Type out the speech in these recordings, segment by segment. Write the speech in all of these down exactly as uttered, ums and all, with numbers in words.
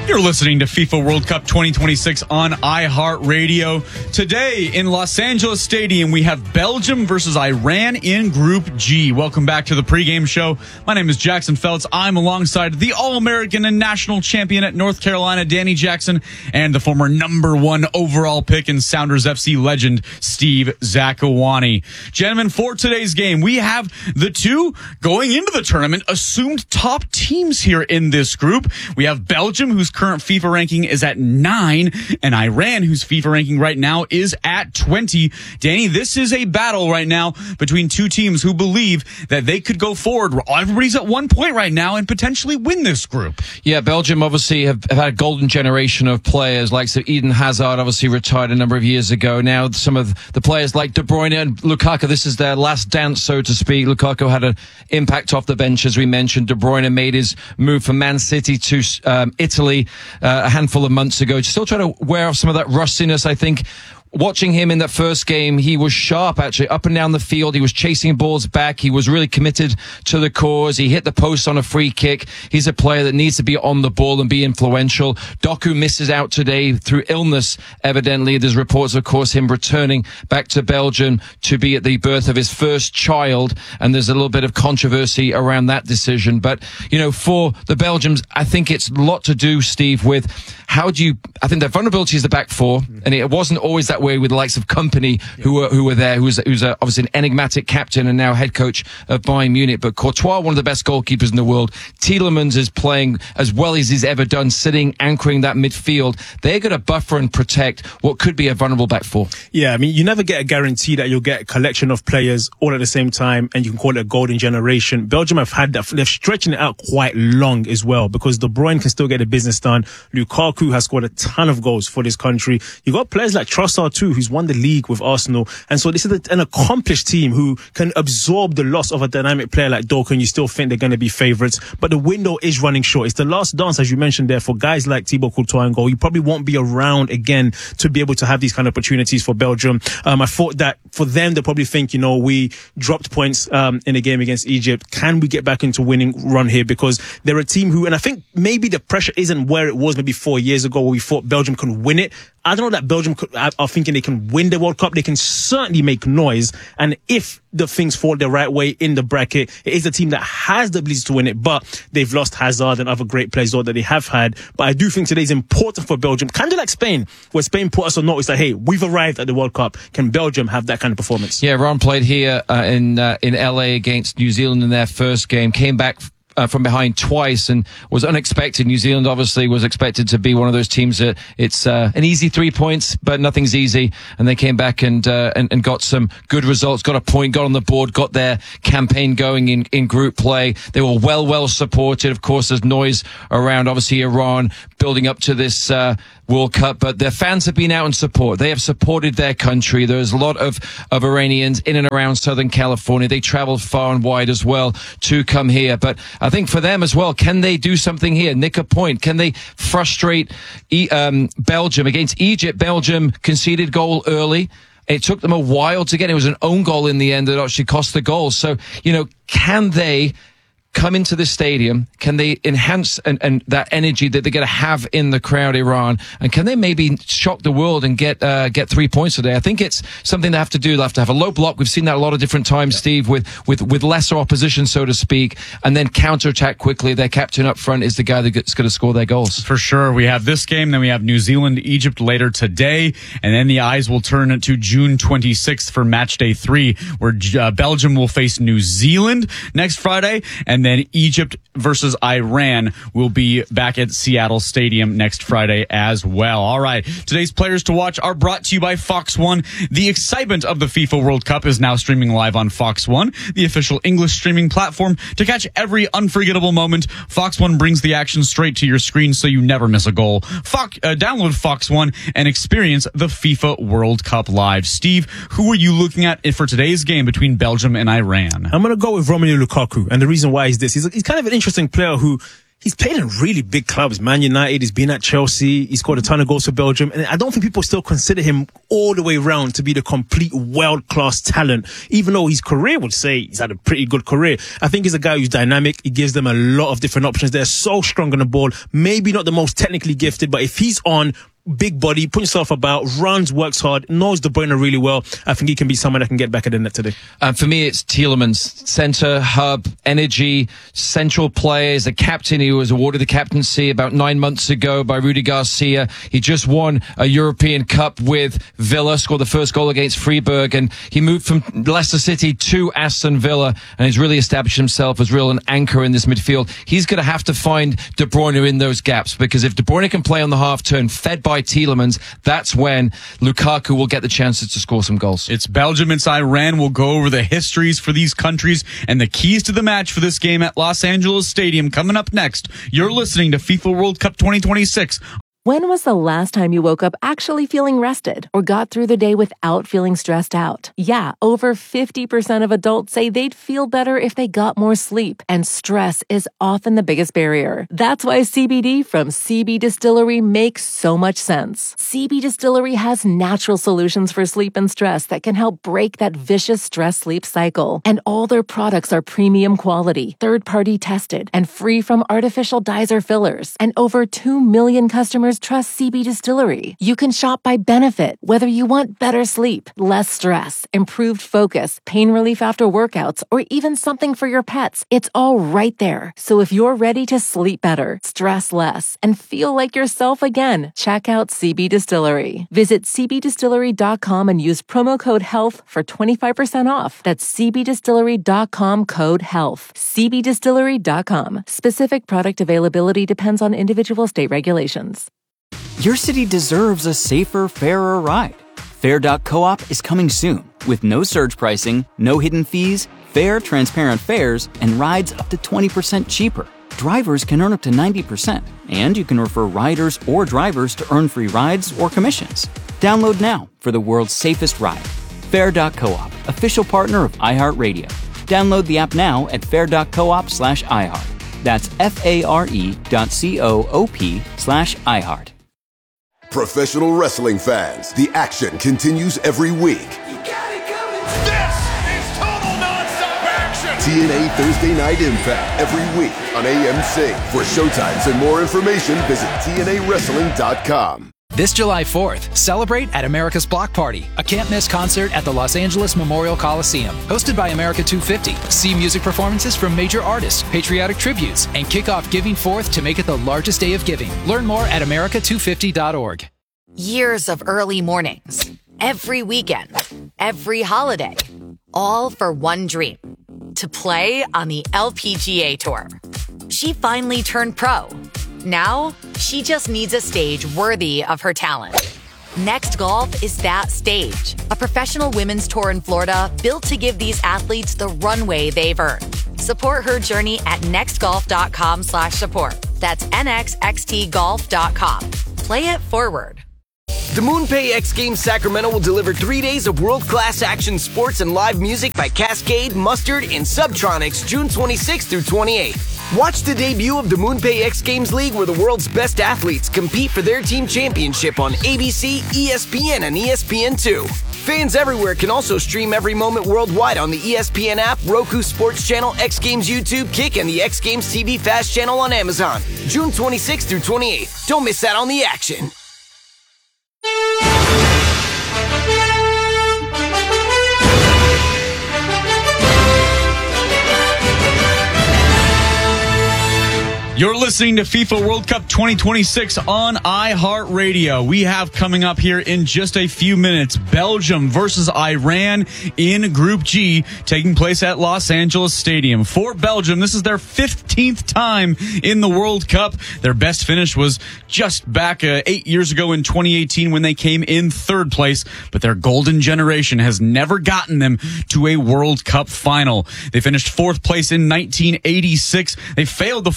You're listening to FIFA World Cup twenty twenty-six on iHeartRadio. Today in Los Angeles Stadium, we have Belgium versus Iran in Group G. Welcome back to the pregame show. My name is Jackson Feltz. I'm alongside the All-American and national champion at North Carolina, Danny Jackson, and the former number one overall pick and Sounders F C legend, Steve Zakawani. Gentlemen, for today's game, we have the two going into the tournament assumed top teams here in this group. We have Belgium, whose current FIFA ranking is at nine, and Iran, whose FIFA ranking right now is at twenty. Danny, this is a battle right now between two teams who believe that they could go forward. Everybody's at one point right now and potentially win this group. Yeah, Belgium obviously have, have had a golden generation of players like so Eden Hazard, obviously retired a number of years ago. Now some of the players like De Bruyne and Lukaku, this is their last dance, so to speak. Lukaku had an impact off the bench, as we mentioned. De Bruyne made his move from Man City to um, Italy uh, a handful of months ago. Still trying to wear off some of that rustiness, I think. Watching him in that first game, he was sharp, actually, up and down the field. He was chasing balls back. He was really committed to the cause. He hit the post on a free kick. He's a player that needs to be on the ball and be influential. Doku misses out today through illness, evidently. There's reports, of course, him returning back to Belgium to be at the birth of his first child, and there's a little bit of controversy around that decision. But, you know, for the Belgians, I think it's a lot to do, Steve, with how do you... I think their vulnerability is the back four, and it wasn't always that way with the likes of Kompany, who were who were there, who's who's a, obviously an enigmatic captain and now head coach of Bayern Munich. But Courtois, one of the best goalkeepers in the world. Tielemans is playing as well as he's ever done, sitting, anchoring that midfield. They're going to buffer and protect what could be a vulnerable back four. Yeah, I mean, you never get a guarantee that you'll get a collection of players all at the same time, and you can call it a golden generation. Belgium have had that; they're stretching it out quite long as well, because De Bruyne can still get the business done. Lukaku has scored a ton of goals for this country. You got players like Trossard too, who's won the league with Arsenal. And so this is an accomplished team who can absorb the loss of a dynamic player like Doku, and you still think they're going to be favourites. But the window is running short. It's the last dance, as you mentioned there, for guys like Thibaut Courtois and goal. You probably won't be around again to be able to have these kind of opportunities for Belgium. Um, I thought that for them, they probably think, you know, we dropped points um, in a game against Egypt. Can we get back into winning run here? Because they're a team who, and I think maybe the pressure isn't where it was maybe four years ago where we thought Belgium could win it. I don't know that Belgium could, are thinking they can win the World Cup. They can certainly make noise. And if the things fall the right way in the bracket, it is a team that has the ability to win it. But they've lost Hazard and other great players that they have had. But I do think today is important for Belgium. Kind of like Spain, where Spain put us on notice that, hey, we've arrived at the World Cup. Can Belgium have that kind of performance? Yeah, Ron played here uh, in uh, in L A against New Zealand in their first game. Came back Uh, from behind twice and was unexpected. New Zealand obviously was expected to be one of those teams that it's uh, an easy three points, but nothing's easy. And they came back and, uh, and and got some good results, got a point, got on the board, got their campaign going in, in group play. They were well, well supported. Of course, there's noise around, obviously, Iran building up to this uh, World Cup, but their fans have been out in support. They have supported their country. There's a lot of, of Iranians in and around Southern California. They traveled far and wide as well to come here. But I think for them as well, can they do something here? Nick a point. Can they frustrate e- um, Belgium against Egypt? Belgium conceded goal early. It took them a while to get it. It was an own goal in the end that actually cost the goal. So, you know, can they come into the stadium? Can they enhance and, and that energy that they're going to have in the crowd, Iran? And can they maybe shock the world and get uh, get three points today? I think it's something they have to do. They have to have a low block. We've seen that a lot of different times, yeah. Steve, with, with, with lesser opposition, so to speak, and then counter-attack quickly. Their captain up front is the guy that's going to score their goals. For sure. We have this game, then we have New Zealand, Egypt later today, and then the eyes will turn to June twenty-sixth for match day three, where uh, Belgium will face New Zealand next Friday, and then Egypt versus Iran will be back at Seattle Stadium next Friday as well. All right. Today's players to watch are brought to you by Fox One. The excitement of the FIFA World Cup is now streaming live on Fox One, the official English streaming platform. To catch every unforgettable moment, Fox One brings the action straight to your screen so you never miss a goal. Fox, uh, download Fox One and experience the FIFA World Cup live. Steve, who are you looking at for today's game between Belgium and Iran? I'm going to go with Romelu Lukaku. And the reason why is this. He's, he's kind of an interesting player who he's played in really big clubs. Man United, he's been at Chelsea, he scored a ton of goals for Belgium, and I don't think people still consider him all the way round to be the complete world-class talent, even though his career would say he's had a pretty good career. I think he's a guy who's dynamic. He gives them a lot of different options. They're so strong on the ball, maybe not the most technically gifted, but if he's on, big body, put yourself about, runs, works hard, knows De Bruyne really well. I think he can be someone that can get back at the net today. Uh, for me, it's Tielemans. Centre, hub, energy, central player. He's a captain. He was awarded the captaincy about nine months ago by Rudi Garcia. He just won a European Cup with Villa, scored the first goal against Freiburg, and he moved from Leicester City to Aston Villa, and he's really established himself as real an anchor in this midfield. He's going to have to find De Bruyne in those gaps, because if De Bruyne can play on the half turn, fed by Tielemans, that's when Lukaku will get the chances to score some goals. It's Belgium, it's Iran. We'll go over the histories for these countries and the keys to the match for this game at Los Angeles Stadium coming up next. You're listening to FIFA World Cup twenty twenty-six. When was the last time you woke up actually feeling rested or got through the day without feeling stressed out? Yeah, over fifty percent of adults say they'd feel better if they got more sleep, and stress is often the biggest barrier. That's why C B D from C B Distillery makes so much sense. C B Distillery has natural solutions for sleep and stress that can help break that vicious stress-sleep cycle. And all their products are premium quality, third-party tested, and free from artificial dyes or fillers. And over two million customers trust C B Distillery. You can shop by benefit, whether you want better sleep, less stress, improved focus, pain relief after workouts, or even something for your pets. It's all right there. So if you're ready to sleep better, stress less, and feel like yourself again, check out C B Distillery. Visit c b distillery dot com and use promo code HEALTH for twenty-five percent off. That's c b distillery dot com code HEALTH. c b distillery dot com. Specific product availability depends on individual state regulations. Your city deserves a safer, fairer ride. Fair dot coop is coming soon with no surge pricing, no hidden fees, fair, transparent fares, and rides up to twenty percent cheaper. Drivers can earn up to ninety percent, and you can refer riders or drivers to earn free rides or commissions. Download now for the world's safest ride. Fair dot coop, official partner of iHeartRadio. Download the app now at fair dot coop slash iHeart. That's F-A-R-E dot C-O-O-P slash iHeart. Professional wrestling fans, the action continues every week. You got it coming. This is total nonstop action. T N A Thursday Night Impact every week on A M C. For showtimes and more information, visit T N A wrestling dot com. This July fourth, celebrate at America's Block Party, a can't-miss concert at the Los Angeles Memorial Coliseum. Hosted by America two fifty. See music performances from major artists, patriotic tributes, and kick off Giving Fourth to make it the largest day of giving. Learn more at america two fifty dot org. Years of early mornings, every weekend, every holiday, all for one dream, to play on the L P G A Tour. She finally turned pro. Now, she just needs a stage worthy of her talent. Next Golf is that stage. A professional women's tour in Florida built to give these athletes the runway they've earned. Support her journey at nextgolf.com slash support. That's nxxt golf dot com. Play it forward. The MoonPay X Games Sacramento will deliver three days of world-class action sports and live music by Cascade, Mustard, and Subtronics June twenty-sixth through twenty-eighth. Watch the debut of the MoonPay X Games League, where the world's best athletes compete for their team championship on A B C, E S P N, and E S P N two. Fans everywhere can also stream every moment worldwide on the E S P N app, Roku Sports Channel, X Games YouTube, Kick, and the X Games T V Fast Channel on Amazon. June twenty-sixth through twenty-eighth. Don't miss out on the action. You're listening to FIFA World Cup twenty twenty-six on iHeartRadio. We have coming up here in just a few minutes Belgium versus Iran in Group G, taking place at Los Angeles Stadium. For Belgium, this is their fifteenth time in the World Cup. Their best finish was just back uh, eight years ago in twenty eighteen when they came in third place, but their golden generation has never gotten them to a World Cup final. They finished fourth place in nineteen eighty-six. They failed to fall qualify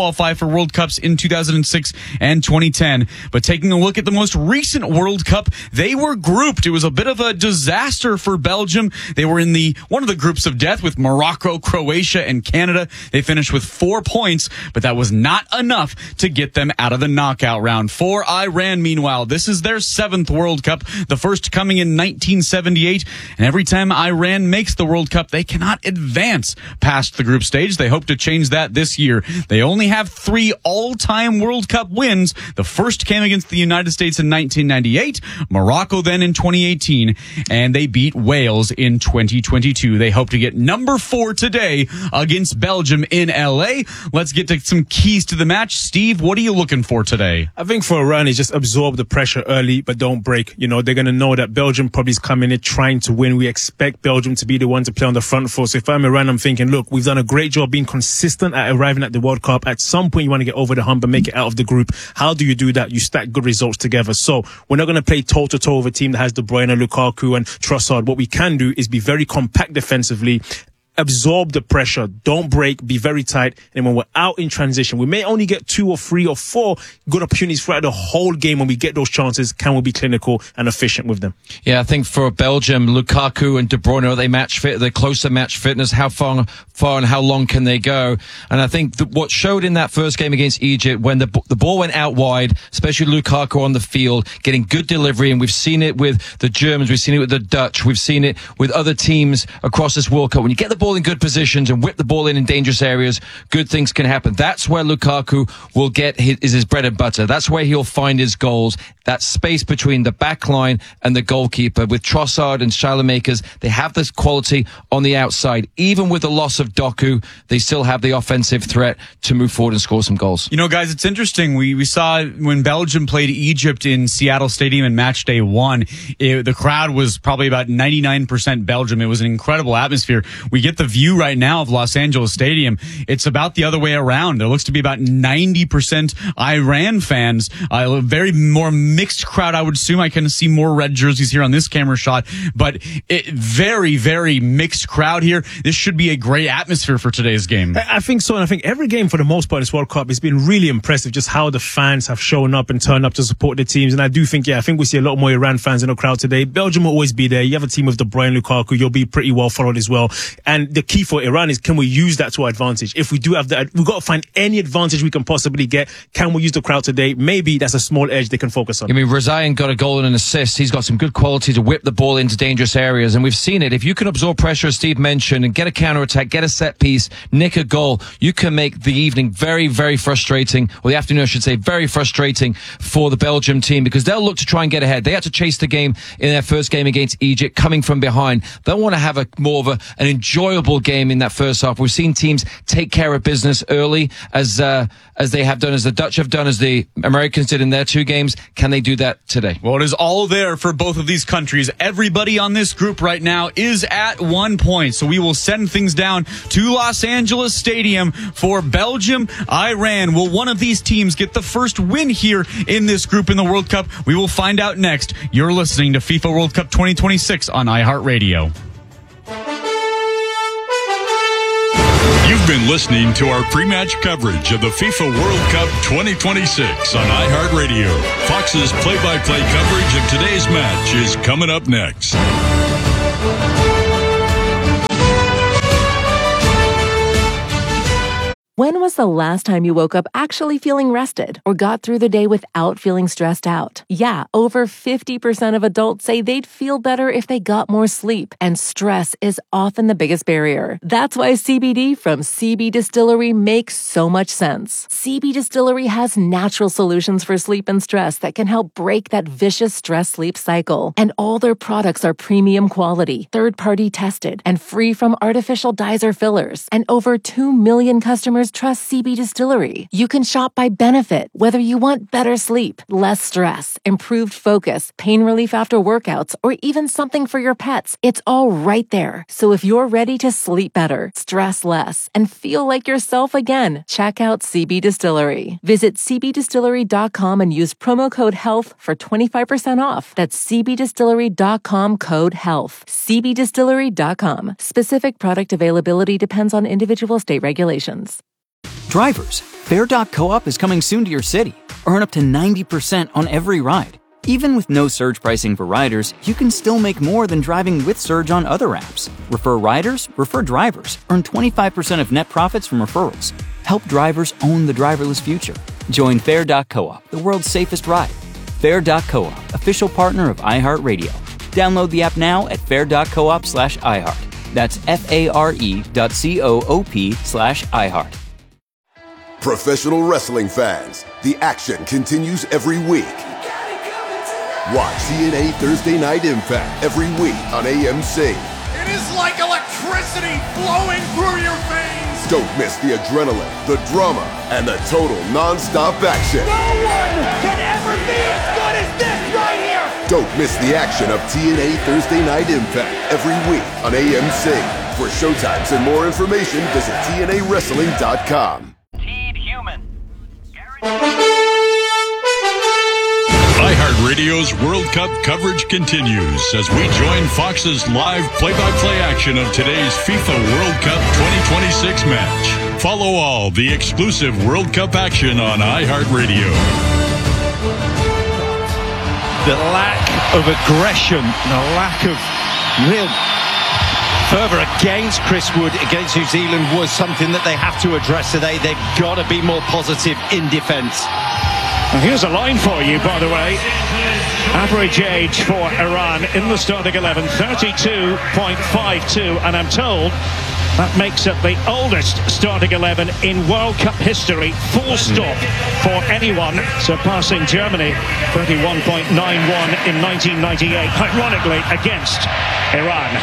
qualify for World Cups in two thousand six and twenty ten. But taking a look at the most recent World Cup, they were grouped. It was a bit of a disaster for Belgium. They were in the one of the groups of death with Morocco, Croatia, and Canada. They finished with four points, but that was not enough to get them out of the knockout round. For Iran, meanwhile, this is their seventh World Cup, the first coming in nineteen seventy-eight. And every time Iran makes the World Cup, they cannot advance past the group stage. They hope to change that this year. They only have three all-time World Cup wins. The first came against the United States in nineteen ninety-eight, Morocco then in twenty eighteen, and they beat Wales in twenty twenty-two. They hope to get number four today against Belgium in L A. Let's get to some keys to the match. Steve, what are you looking for today? I think for Iran is just absorb the pressure early, but don't break. You know, they're going to know that Belgium probably is coming in trying to win. We expect Belgium to be the one to play on the front foot. So if I'm Iran, I'm thinking, look, we've done a great job being consistent at arriving at the World Cup. At some point, you want to get over the hump and make it out of the group. How do you do that? You stack good results together. So we're not going to play toe-to-toe with a team that has De Bruyne, Lukaku, and Trossard. What we can do is be very compact defensively, absorb the pressure, don't break, be very tight. And when we're out in transition, we may only get two or three or four good opportunities throughout the whole game. When we get those chances, can we be clinical and efficient with them? Yeah, I think for Belgium, Lukaku and De Bruyne, are they match fit? Are they closer match fitness? How far, far and how long can they go? And I think that what showed in that first game against Egypt, when the, the ball went out wide, especially Lukaku on the field, getting good delivery, and we've seen it with the Germans, we've seen it with the Dutch, we've seen it with other teams across this World Cup. When you get the ball in good positions and whip the ball in in dangerous areas, good things can happen. That's where Lukaku will get his, is his bread and butter. That's where he'll find his goals. That space between the back line and the goalkeeper. With Trossard and Saelemaekers, they have this quality on the outside. Even with the loss of Doku, they still have the offensive threat to move forward and score some goals. You know, guys, it's interesting. We we saw when Belgium played Egypt in Seattle Stadium in match day one, it, the crowd was probably about ninety-nine percent Belgium. It was an incredible atmosphere. We get the view right now of Los Angeles Stadium. It's about the other way around. There looks to be about ninety percent Iran fans. A very more mixed crowd, I would assume. I can see more red jerseys here on this camera shot, but it, very, very mixed crowd here. This should be a great atmosphere for today's game. I think so, and I think every game for the most part in this World Cup has been really impressive, just how the fans have shown up and turned up to support the teams. And I do think, yeah, I think we see a lot more Iran fans in the crowd today. Belgium will always be there. You have a team with De Bruyne, Lukaku, you'll be pretty well followed as well. And the key for Iran is, can we use that to our advantage? If we do have that, we've got to find any advantage we can possibly get. Can we use the crowd today? Maybe that's a small edge they can focus on. I mean, Razayan got a goal and an assist. He's got some good quality to whip the ball into dangerous areas, and we've seen it. If you can absorb pressure, as Steve mentioned, and get a counter-attack, get a set piece, nick a goal, you can make the evening very, very frustrating, or the afternoon, I should say, very frustrating for the Belgium team, because they'll look to try and get ahead. They had to chase the game in their first game against Egypt, coming from behind. They'll want to have a more of a, an enjoyable game in that first half. We've seen teams take care of business early, as uh, as they have done, as the Dutch have done, as the Americans did in their two games. Can they do that today? Well, it is all there for both of these countries. Everybody on this group right now is at one point. So we will send things down to Los Angeles Stadium for Belgium, Iran. Will one of these teams get the first win here in this group in the World Cup? We will find out next. You're listening to FIFA World Cup twenty twenty-six on iHeartRadio. You've been listening to our pre-match coverage of the FIFA World Cup twenty twenty-six on iHeartRadio. Fox's play-by-play coverage of today's match is coming up next. When was the last time you woke up actually feeling rested or got through the day without feeling stressed out? Yeah, over fifty percent of adults say they'd feel better if they got more sleep, and stress is often the biggest barrier. That's why C B D from C B Distillery makes so much sense. C B Distillery has natural solutions for sleep and stress that can help break that vicious stress-sleep cycle. And all their products are premium quality, third-party tested, and free from artificial dyes or fillers. And over two million customers trust C B Distillery. You can shop by benefit, whether you want better sleep, less stress, improved focus, pain relief after workouts, or even something for your pets. It's all right there. So if you're ready to sleep better, stress less, and feel like yourself again, check out C B Distillery. Visit c b distillery dot com and use promo code HEALTH for twenty-five percent off. That's c b distillery dot com code HEALTH. c b distillery dot com. Specific product availability depends on individual state regulations. Drivers, Fair dot co-op is coming soon to your city. Earn up to ninety percent on every ride. Even with no surge pricing for riders, you can still make more than driving with Surge on other apps. Refer riders, refer drivers. Earn twenty-five percent of net profits from referrals. Help drivers own the driverless future. Join Fair dot co-op, the world's safest ride. Fair dot co-op, official partner of iHeartRadio. Download the app now at fair dot coop slash iHeart. That's F-A-R-E dot C-O-O-P slash iHeart. Professional wrestling fans, the action continues every week. Watch T N A Thursday Night Impact every week on A M C. It is like electricity flowing through your veins. Don't miss the adrenaline, the drama, and the total non-stop action. No one can ever be as good as this right here. Don't miss the action of T N A Thursday Night Impact every week on A M C. For showtimes and more information, visit T N A wrestling dot com. iHeartRadio's World Cup coverage continues as we join Fox's live play-by-play action of today's FIFA World Cup twenty twenty-six match. Follow all the exclusive World Cup action on iHeartRadio. The lack of aggression, the lack of real fervour against Chris Wood, against New Zealand, was something that they have to address today. They've got to be more positive in defence. And here's a line for you, by the way. Average age for Iran in the starting eleven, thirty-two point five two, and I'm told that makes it the oldest starting eleven in World Cup history, full stop, for anyone, surpassing Germany, thirty-one point nine one in nineteen ninety-eight, ironically against Iran.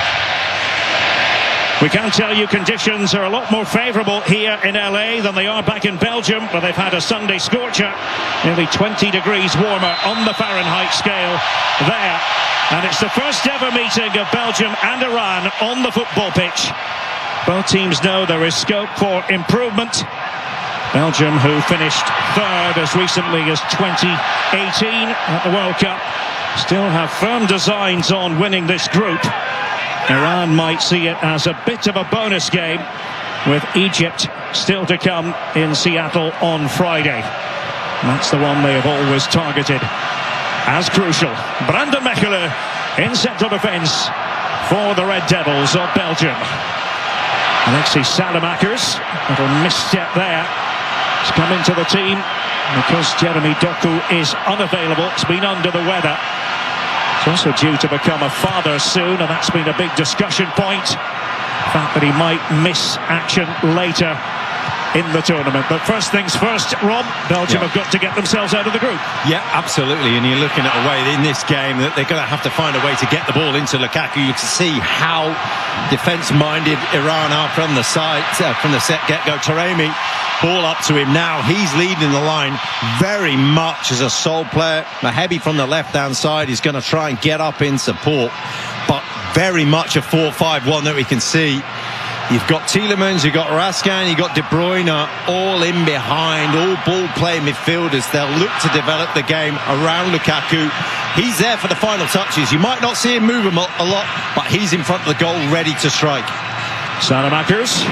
We can tell you conditions are a lot more favourable here in L A than they are back in Belgium, where they've had a Sunday scorcher, nearly twenty degrees warmer on the Fahrenheit scale there. And it's the first ever meeting of Belgium and Iran on the football pitch. Both teams know there is scope for improvement. Belgium, who finished third as recently as twenty eighteen at the World Cup, still have firm designs on winning this group. Iran might see it as a bit of a bonus game, with Egypt still to come in Seattle on Friday. That's the one they have always targeted as crucial. Brandon Mechelen in central defence for the Red Devils of Belgium. Alexis Salamakers, a little misstep there. He's come into the team because Jeremy Doku is unavailable. He's been under the weather. He's also due to become a father soon, and that's been a big discussion point. The fact that he might miss action later in the tournament. But first things first, Rob, Belgium yeah. have got to get themselves out of the group. Yeah, absolutely. And you're looking at a way in this game that they're going to have to find a way to get the ball into Lukaku. You can see how defence-minded Iran are from the side, uh, from the set get-go. Taremi, ball up to him now. He's leading the line very much as a sole player. Mahebi from the left-hand side is going to try and get up in support, but very much a four five one that we can see. You've got Tielemans, you've got Raskin, you've got De Bruyne, all in behind, all ball-playing midfielders. They'll look to develop the game around Lukaku. He's there for the final touches. You might not see him move a lot, but he's in front of the goal, ready to strike. Salamakers.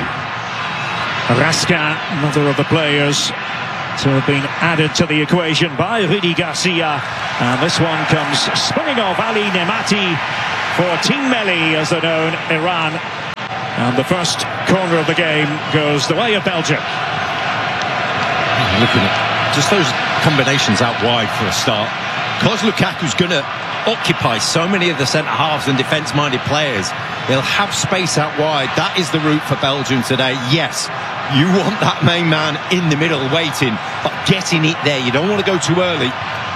Raskin, another of the players to have been added to the equation by Rudi Garcia. And this one comes spinning off Ali Nemati for Team Melli, as they're known, Iran. And the first corner of the game goes the way of Belgium. Looking at just those combinations out wide for a start. Because Lukaku's going to occupy so many of the centre-halves and defence-minded players, they'll have space out wide. That is the route for Belgium today. Yes, you want that main man in the middle waiting, but getting it there. You don't want to go too early.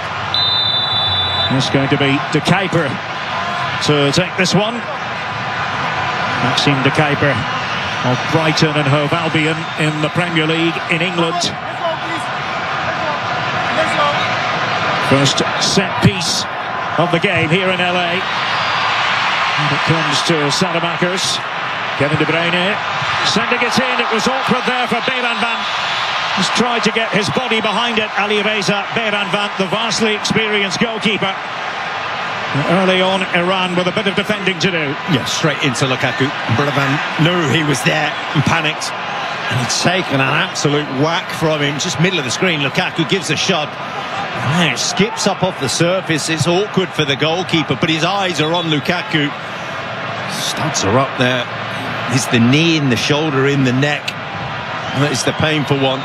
It's going to be De Kuyper to take this one. Maxime De Kuyper of Brighton and Hove Albion in the Premier League in England. First set piece of the game here in L A. And it comes to Salamakers. Kevin De Bruyne sending it in. It was awkward there for Beerenvand. He's tried to get his body behind it. Ali Reza Beerenvand, the vastly experienced goalkeeper. Early on, Iran with a bit of defending to do. Yeah, straight into Lukaku. Beerenvand knew he was there and panicked. And it's taken an absolute whack from him, just middle of the screen. Lukaku gives a shot. Man, it skips up off the surface. It's awkward for the goalkeeper, but his eyes are on Lukaku. Studs are up there. It's the knee in, the shoulder in, the neck. That is the painful one.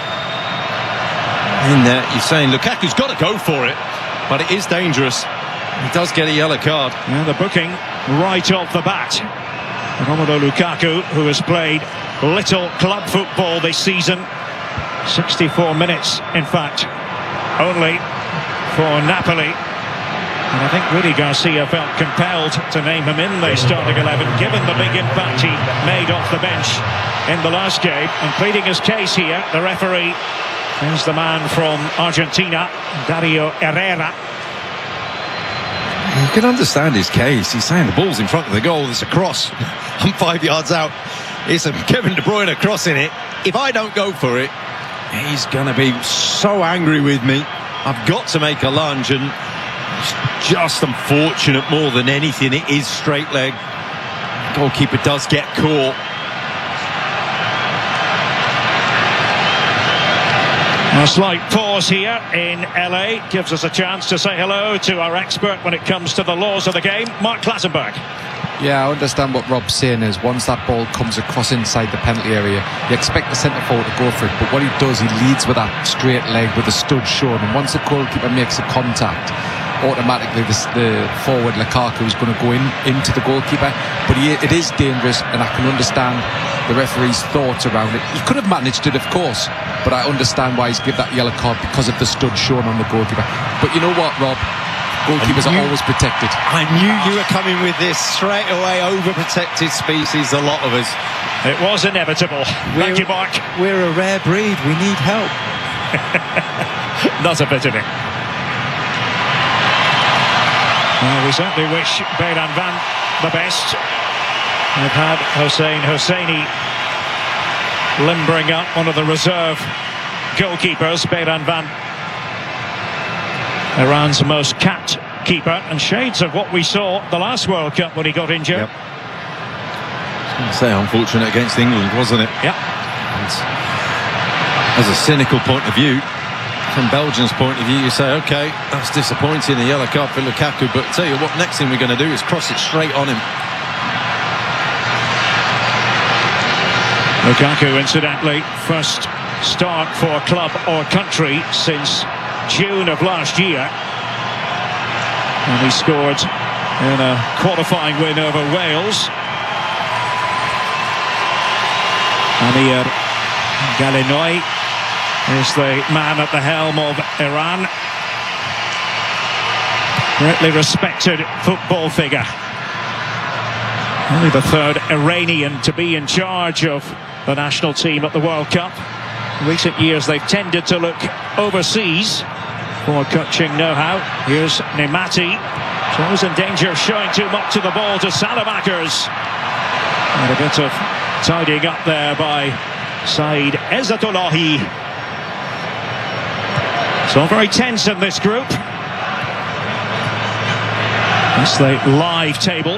In there, you're saying Lukaku's got to go for it, but it is dangerous. He does get a yellow card. Yeah, the booking right off the bat. Romelu Lukaku, who has played little club football this season, sixty-four minutes, in fact, only for Napoli. And I think Rudy Garcia felt compelled to name him in the starting eleven, given the big impact he made off the bench in the last game. And pleading his case here, the referee is the man from Argentina, Dario Herrera. You can understand his case. He's saying the ball's in front of the goal. There's a cross. I'm five yards out. It's a Kevin De Bruyne crossing it. If I don't go for it, he's going to be so angry with me. I've got to make a lunge, and it's just unfortunate more than anything. It is straight leg. Goalkeeper does get caught. A slight pause here in L A gives us a chance to say hello to our expert when it comes to the laws of the game, Mark Klassenberg. Yeah, I understand what Rob's saying is once that ball comes across inside the penalty area, you expect the centre forward to go for it, but what he does, he leads with that straight leg with the stud shown, and once the goalkeeper makes a contact, automatically the, the forward Lukaku is going to go in into the goalkeeper. But he, it is dangerous, and I can understand the referee's thoughts around it. He could have managed it, of course, but I understand why he's given that yellow card because of the stud shown on the goalkeeper. But you know what, Rob? Goalkeepers knew, are always protected. I knew you were coming with this straight away. Overprotected species, a lot of us. It was inevitable. We're, Thank you, Mark. We're a rare breed. We need help. Not a bit of it. Well, we certainly wish Beiran Van the best. They've had Hossein Hosseini limbering up, one of the reserve goalkeepers. Beiran Van, Iran's most capped keeper, and shades of what we saw the last World Cup when he got injured. Yep. I was going to say, unfortunate against England, wasn't it? Yeah. As a cynical point of view, from Belgium's point of view, you say, okay, that's disappointing, a yellow card for Lukaku, but tell you what, next thing we're going to do is cross it straight on him. Lukaku, incidentally, first start for club or country since June of last year, and he scored in a qualifying win over Wales. Amir Galinoy is the man at the helm of Iran. Greatly respected football figure. Only the third Iranian to be in charge of the national team at the World Cup. In recent years they've tended to look overseas for coaching know-how. Here's Nemati. So always in danger of showing too much of the ball to Salamakers. And a bit of tidying up there by Saeed Ezzatullahi. So very tense in this group. That's the live table.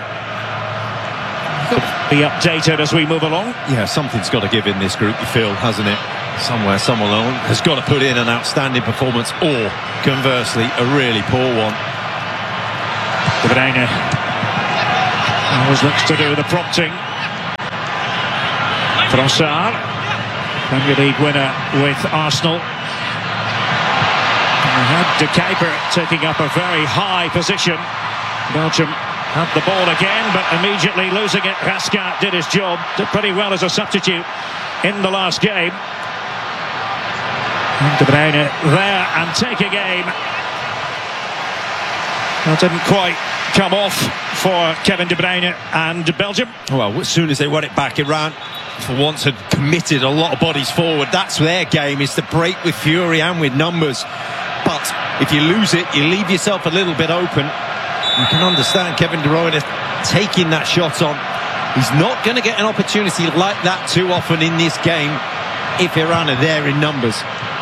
Be updated as we move along. Yeah, something's got to give in this group, you feel, hasn't it? Somewhere, someone has got to put in an outstanding performance, or conversely, a really poor one. De Bruyne always looks to do the prompting. Trossard, Premier League winner with Arsenal. And we had De Kuiper taking up a very high position. Belgium had the ball again, but immediately losing it. Rascat did his job, did pretty well as a substitute in the last game. And De Bruyne there and taking aim. That didn't quite come off for Kevin De Bruyne and Belgium. Well, as soon as they won it back, Iran for once had committed a lot of bodies forward. That's their game, is to break with fury and with numbers. But if you lose it, you leave yourself a little bit open. You can understand Kevin De Bruyne taking that shot on. He's not going to get an opportunity like that too often in this game if Iran are there in numbers.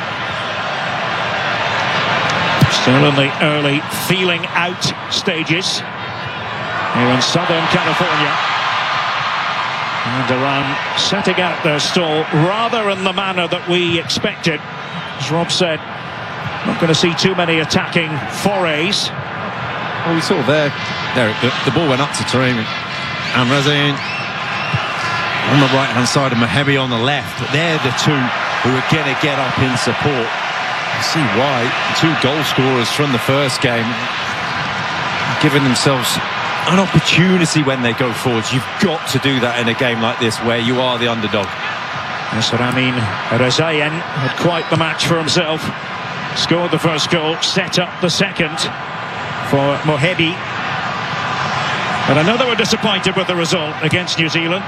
Still in the early feeling out stages here in Southern California. And Iran setting out their stall rather in the manner that we expected. As Rob said, not going to see too many attacking forays. Well, we saw there, there the, the ball went up to Taremi. And Razain on the right-hand side of Mohebi on the left. They're the two who are going to get up in support. You see why. Two goal scorers from the first game, giving themselves an opportunity when they go forwards. You've got to do that in a game like this where you are the underdog. Yes, Ramin Razain had quite the match for himself. Scored the first goal, set up the second for Mohebi. But I know they were disappointed with the result against New Zealand.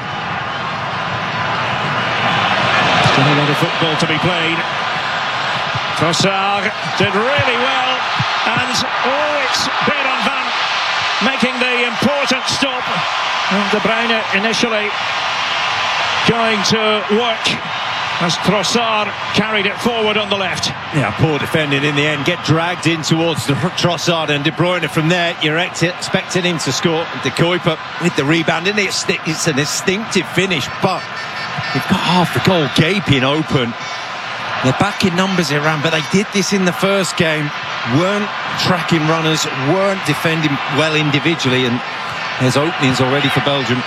Still a lot of football to be played. Trossard did really well, and oh, it's Beran Van making the important stop. And De Bruyne initially going to work as Trossard carried it forward on the left. Yeah, poor defending in the end. Get dragged in towards the Trossard, and De Bruyne from there. You're expecting him to score. De Kuiper with the rebound, and it's, it's an instinctive finish, but they've got half the goal gaping open. They're back in numbers, Iran, but they did this in the first game. Weren't tracking runners, weren't defending well individually, and there's openings already for Belgium.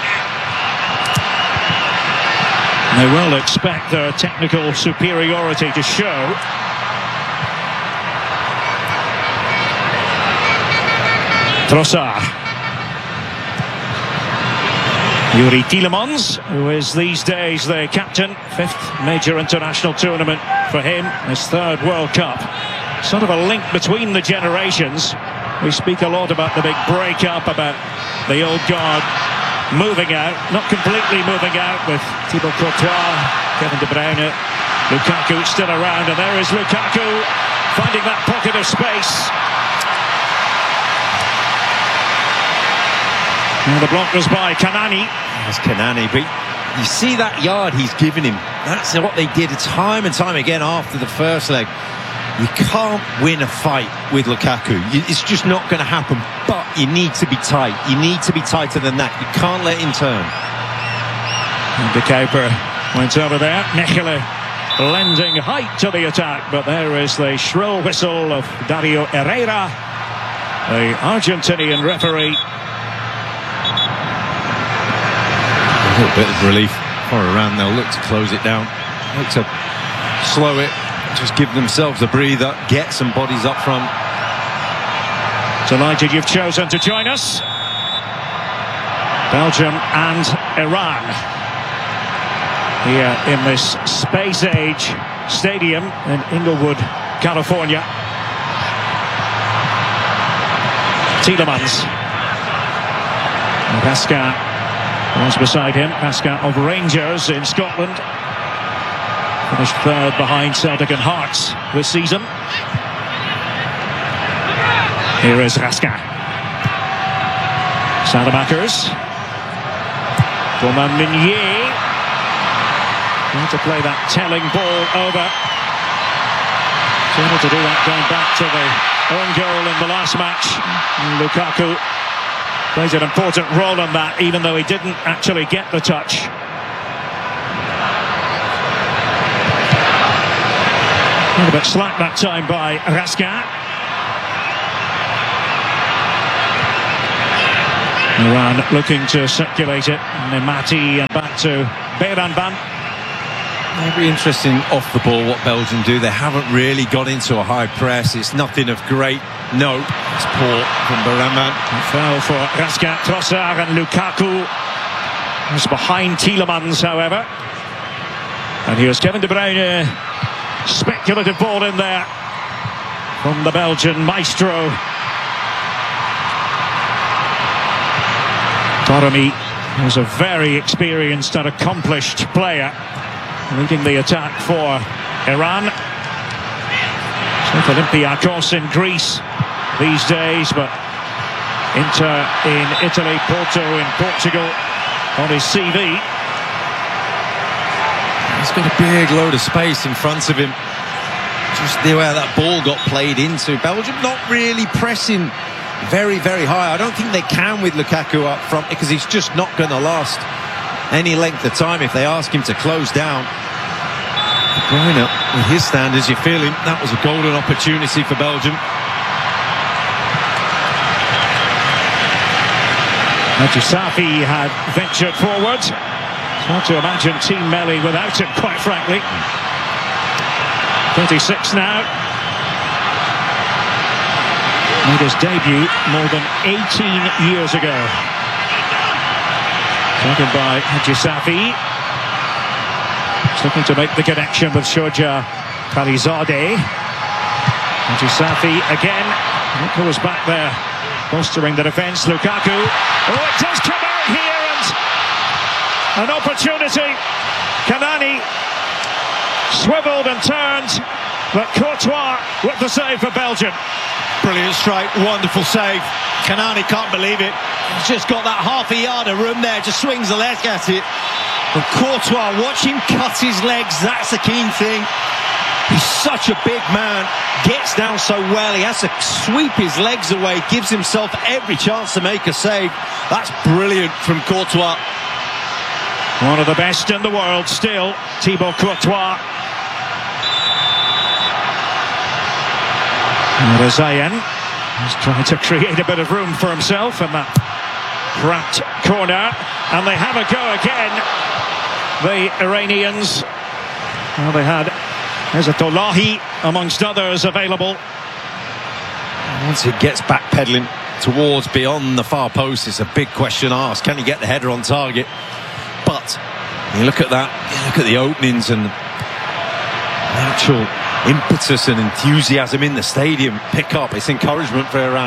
They will expect their technical superiority to show. Trossard. Yuri Tielemans, who is these days the captain, fifth major international tournament for him, his third World Cup. Sort of a link between the generations. We speak a lot about the big break-up, about the old guard moving out, not completely moving out, with Thibaut Courtois, Kevin De Bruyne, Lukaku still around, and there is Lukaku finding that pocket of space. And the block was by Kanani. That's Kanani, but you see that yard he's given him. That's what they did time and time again after the first leg. You can't win a fight with Lukaku. It's just not going to happen. But you need to be tight. You need to be tighter than that. You can't let him turn. And De Kuiper went over there. Mechelen lending height to the attack, but there is the shrill whistle of Dario Herrera, the Argentinian referee. A little bit of relief for Iran. They'll look to close it down, look to slow it, just give themselves a breather, get some bodies up front. Delighted you've chosen to join us. Belgium and Iran here in this Space Age Stadium in Inglewood, California. Tielemans. Pascal was beside him. Pascal of Rangers in Scotland. Finished third behind Celtic and Hearts this season. Here is Raskin. Salamakers. Romain Meunier. Trying to play that telling ball over. Trying to do that going back to the own goal in the last match. Lukaku plays an important role in that, even though he didn't actually get the touch. A bit slack that time by Raskin. Iran looking to circulate it. Nemati and back to Beran Van. It'll be interesting off the ball what Belgium do. They haven't really got into a high press. It's nothing of great note. It's poor from Beran Van. Foul for Raskin, Trossard and Lukaku. It's behind Tielemans, however. And here's Kevin De Bruyne. Speculative ball in there from the Belgian maestro. Taremi was a very experienced and accomplished player, leading the attack for Iran. It's Olympiacos in Greece these days, but Inter in Italy, Porto in Portugal on his C V. He's got a big load of space in front of him. Just the way that ball got played into. Belgium not really pressing very, very high. I don't think they can with Lukaku up front because he's just not going to last any length of time if they ask him to close down. De Bruyne, with his standards, you feel him. That was a golden opportunity for Belgium. Hadji Safi had ventured forward. It's hard to imagine Team Melli without him, quite frankly. thirty-six now. Made his debut more than eighteen years ago. Taken by Hadji Safi. He's looking to make the connection with Shoja Khalizadeh. Hadji Safi again. Look who was back there, bolstering the defence. Lukaku. Oh, it does come out here, and an opportunity. Kanani swiveled and turned, but Courtois with the save for Belgium. Brilliant strike, wonderful save. Kanani can't believe it. He's just got that half a yard of room there, just swings the leg at it. But Courtois, watch him cut his legs, that's the key thing. He's such a big man, gets down so well, he has to sweep his legs away, gives himself every chance to make a save. That's brilliant from Courtois. One of the best in the world still, Thibaut Courtois. Rezaïen is trying to create a bit of room for himself in that cramped corner, and they have a go again, the Iranians. Well, they had Ezzatullahi amongst others available. Once he gets backpedaling towards beyond the far post, it's a big question asked. Can he get the header on target? But you look at that, you look at the openings and the actual impetus and enthusiasm in the stadium pick up. It's encouragement for Iran.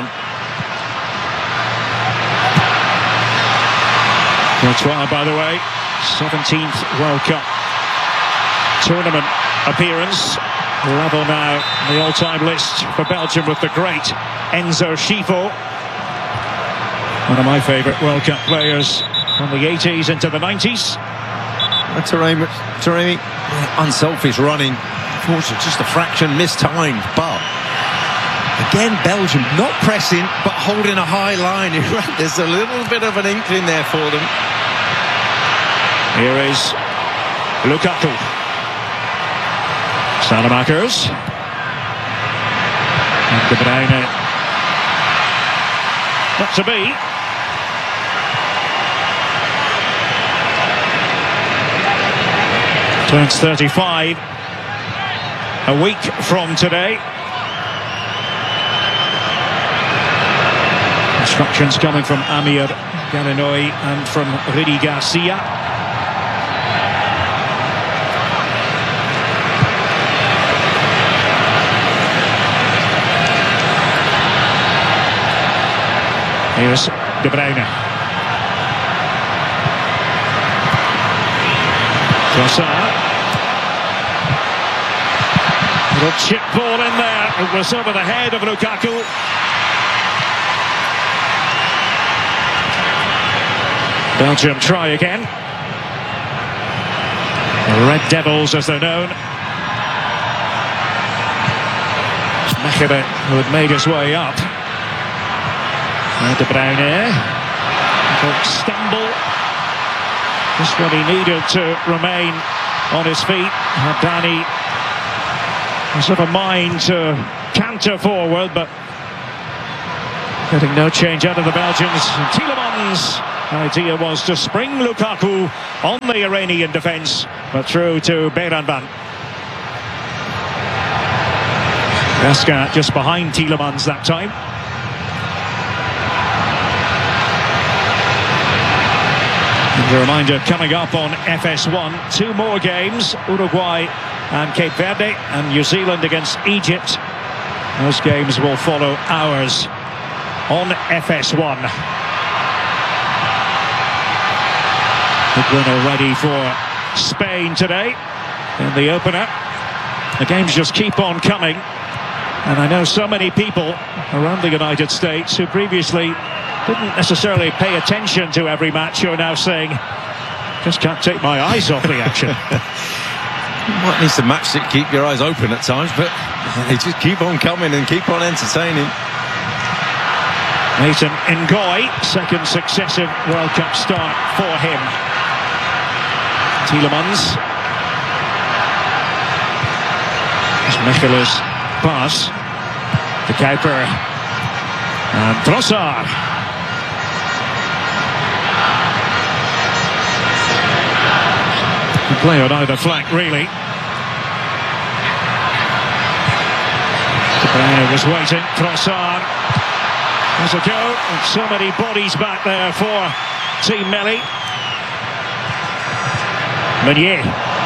Courtois, by the way, seventeenth World Cup tournament appearance. Level now on the all-time list for Belgium with the great Enzo Scifo. One of my favourite World Cup players from the eighties into the nineties. Taremi, Taremi, unselfish running. Unfortunately, just a fraction mistimed, but again, Belgium not pressing, but holding a high line. There's a little bit of an inkling there for them. Here is Lukaku. Salamakers. And De Bruyne. Not to be. Turns thirty-five. A week from today. Instructions coming from Amir Galinoy and from Rudi Garcia. Here's De Bruyne. Trossard. Little chip ball in there. It was over the head of Lukaku. Belgium try again. The Red Devils, as they're known. It's Mechelen who had made his way up. And De Bruyne. Little stumble. Just what he needed to remain on his feet. Danny was of a mind to canter forward, but getting no change out of the Belgians. Tielemans' idea was to spring Lukaku on the Iranian defence, but through to Beiranvand. Gasca just behind Tielemans that time. And a reminder, coming up on F S one, two more games, Uruguay and Cape Verde, and New Zealand against Egypt. Those games will follow ours on F S one. Big winner ready for Spain today in the opener. The games just keep on coming, and I know so many people around the United States who previously didn't necessarily pay attention to every match who are now saying, just can't take my eyes off the action. You might need some match to keep your eyes open at times, but they just keep on coming and keep on entertaining. Nathan Ngoy, second successive World Cup start for him. Tielemans. Mechele's pass. De Kuiper. And Trossard. Can play on either flank, really. De Bruyne was waiting. Trossard. There's a go. And so many bodies back there for Team Melli. Meunier.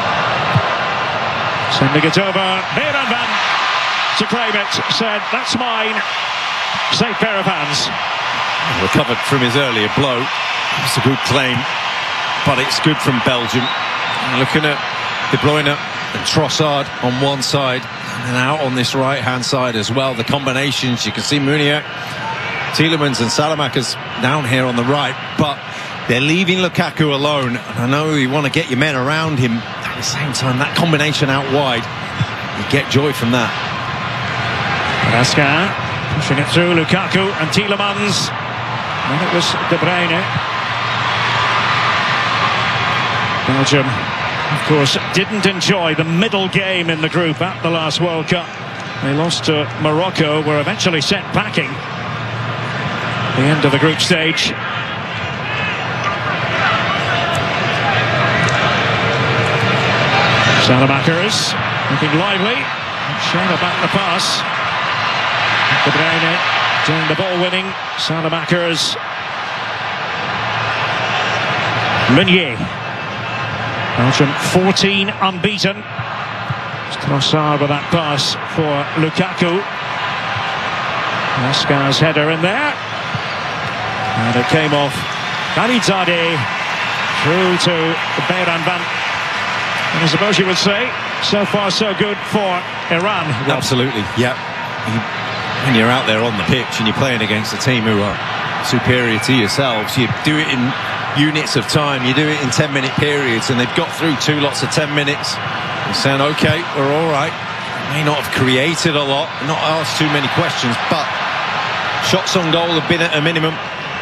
Sending it over. Beiran Van to claim it. Said, that's mine. Safe pair of hands. Recovered from his earlier blow. It's a good claim, but it's good from Belgium. Looking at De Bruyne and Trossard on one side, and out on this right-hand side as well. The combinations, you can see Meunier, Tielemans and Salamakers down here on the right, but they're leaving Lukaku alone. And I know you want to get your men around him. At the same time, that combination out wide, you get joy from that. Raskin pushing it through. Lukaku and Tielemans. And it was De Bruyne. Belgium, of course, didn't enjoy the middle game in the group at the last World Cup. They lost to Morocco, were eventually sent packing. The end of the group stage. Salamakers looking lively. Shame about the pass. De Bruyne doing the ball winning. Salamakers. Meunier. Belgium fourteen unbeaten. Trossard with that pass for Lukaku. Raskin's header in there. And it came off Khalilzadeh through to Beiran Van. And I suppose you would say, so far so good for Iran. Absolutely, yeah. When you're out there on the pitch and you're playing against a team who are superior to yourselves, you do it in units of time, you do it in ten minute periods, and they've got through two lots of ten minutes. You're saying, okay, we're all right. May not have created a lot, not asked too many questions, but shots on goal have been at a minimum.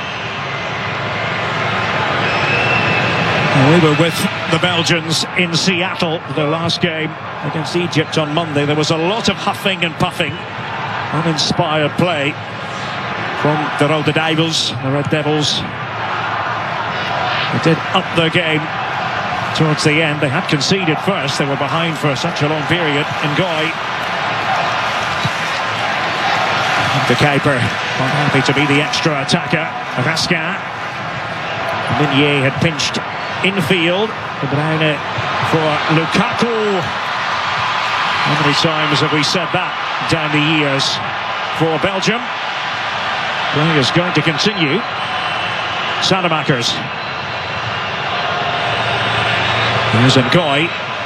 We were with the Belgians in Seattle, their last game against Egypt on Monday. There was a lot of huffing and puffing, uninspired play from the Rode Duivels, the Red Devils. They did up their game towards the end. They had conceded first. They were behind for such a long period. Ngoy. De Kuiper not happy to be the extra attacker. Raskin. Meunier had pinched infield. De Bruyne for Lukaku. How many times have we said that down the years for Belgium? Play is going to continue. Salamakers. Here's Ngoy.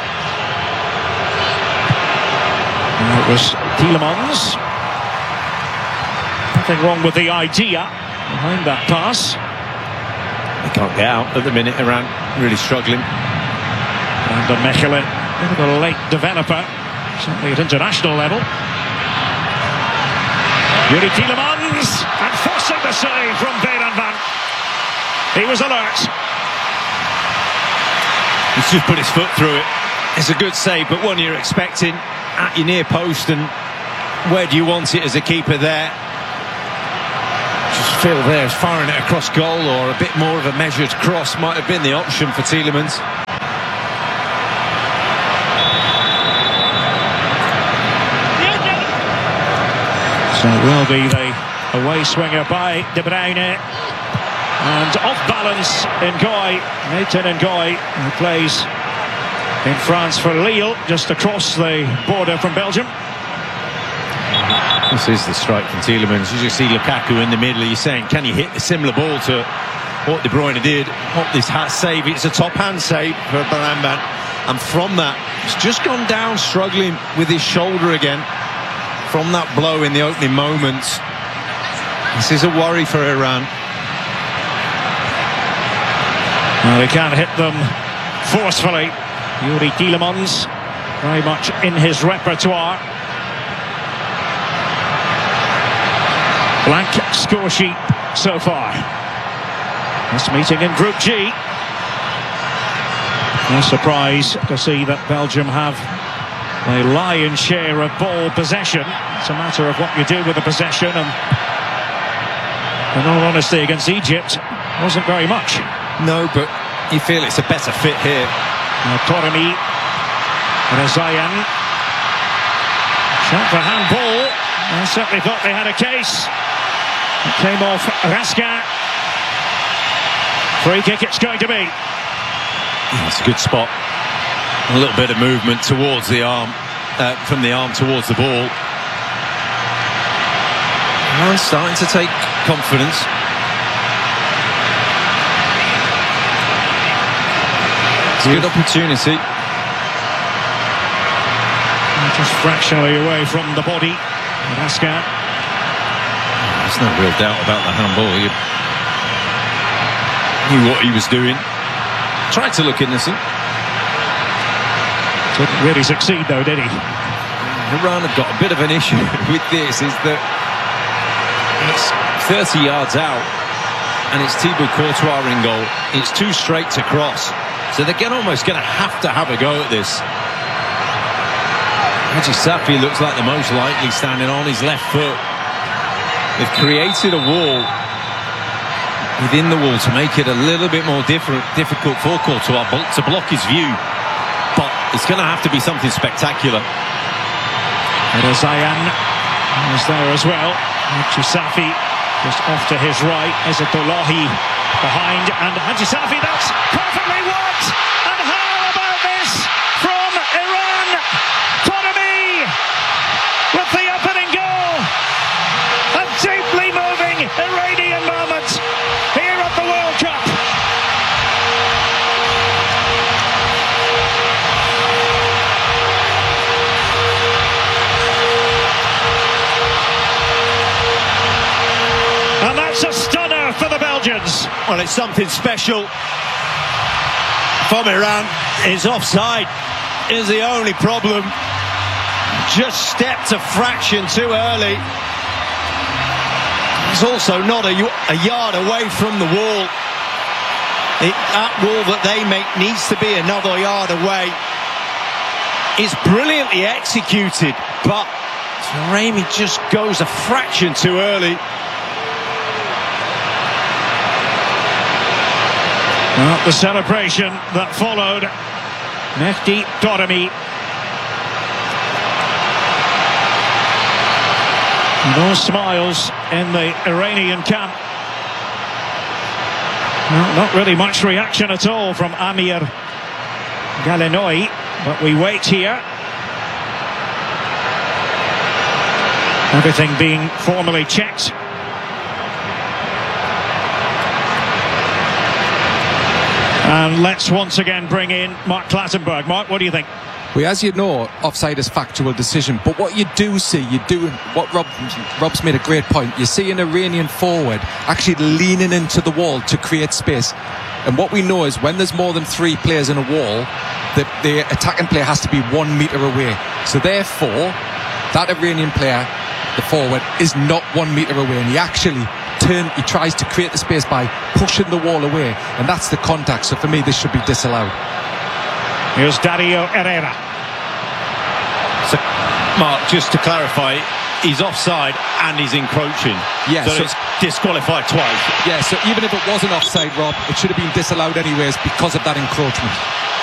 And it was Tielemans. Nothing wrong with the idea behind that pass. They can't get out at the minute. Iran really struggling. And the Mechele, a bit of a late developer, certainly at international level. Youri Tielemans, and forcing the save from Beiran Van. He was alert. He's just put his foot through it. It's a good save, but one you're expecting at your near post, and where do you want it as a keeper there? Just feel there, firing it across goal, or a bit more of a measured cross might have been the option for Tielemans. So it will be the away swinger by De Bruyne. And off balance, Ngoy, Nathan Ngoy, who plays in France for Lille, just across the border from Belgium. This is the strike from Tielemans. You just see Lukaku in the middle. You're saying, can he hit a similar ball to what De Bruyne did? What this hat save? It's a top hand save for Beiran Van. And from that, he's just gone down, struggling with his shoulder again. From that blow in the opening moments. This is a worry for Iran. Well, he can't hit them forcefully. Youri Tielemans, very much in his repertoire. Blank score sheet so far. This meeting in Group G. No surprise to see that Belgium have a lion's share of ball possession. It's a matter of what you do with the possession, and in all honesty, against Egypt, wasn't very much. No, but you feel it's a better fit here. Now Toremi, Razayan, shot for handball. I certainly thought they had a case. It came off Raska. Free kick it's going to be. That's a good spot. A little bit of movement towards the arm, uh, from the arm towards the ball. Now starting to take confidence. It's a good opportunity. Just fractionally away from the body. Raska. There's no real doubt about the handball. He knew what he was doing. Tried to look innocent. Didn't really succeed though, did he? Iran have got a bit of an issue with this, is that it's thirty yards out and it's Thibaut Courtois in goal. It's too straight to cross, so they're gonna, almost going to have to have a go at this. Haji Safi looks like the most likely, standing on his left foot. They've created a wall within the wall to make it a little bit more different, difficult for Courtois to block his view, but it's going to have to be something spectacular. Razayan is there as well. Haji Safi just off to his right. Ezatolahi behind, and Haji Safi, that's perfectly worked. And how about this from Iran? Toremi with the opening goal. A deeply moving Iranian moment here at the World Cup. And that's a stunner for the Belgians. Well, it's something special from Iran. His offside is the only problem. Just stepped a fraction too early. He's also not a, a yard away from the wall. It, that wall that they make needs to be another yard away. It's brilliantly executed, but Taremi just goes a fraction too early. Well, the celebration that followed, Mehdi Toremi. No smiles in the Iranian camp. Well, not really much reaction at all from Amir Galenoi, but we wait here. Everything being formally checked. And let's once again bring in Mark Clattenburg. Mark, what do you think? Well, as you know, offside is factual decision, but what you do see, you do what Rob, Rob's made a great point. You see an Iranian forward actually leaning into the wall to create space, and what we know is when there's more than three players in a wall, the, the attacking player has to be one metre away. So therefore, that Iranian player, the forward, is not one metre away, and he actually turn, he tries to create the space by pushing the wall away, and that's the contact. So for me, this should be disallowed. Here's Dario Herrera. So, Mark, just to clarify, he's offside and he's encroaching. Yeah, so, so it's disqualified twice. Yeah, so even if it wasn't offside, Rob, it should have been disallowed anyways because of that encroachment.